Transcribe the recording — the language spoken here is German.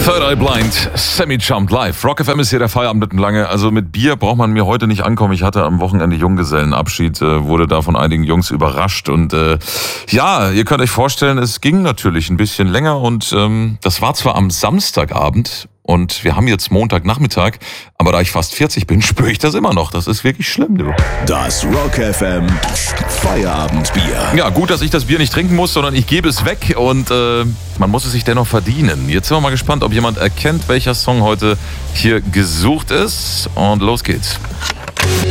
Third Eye Blind, Semi-Jumped live. Rock FM ist hier der Feierabend mitten lange. Also mit Bier braucht man mir heute nicht ankommen. Ich hatte am Wochenende Junggesellenabschied, wurde da von einigen Jungs überrascht. Und ja, ihr könnt euch vorstellen, es ging natürlich ein bisschen länger. Und das war zwar am Samstagabend und wir haben jetzt Montagnachmittag, aber da ich fast 40 bin, spüre ich das immer noch. Das ist wirklich schlimm, du. Das Rock FM Feierabendbier. Ja, gut, dass ich das Bier nicht trinken muss, sondern ich gebe es weg und man muss es sich dennoch verdienen. Jetzt sind wir mal gespannt, ob jemand erkennt, welcher Song heute hier gesucht ist. Und los geht's.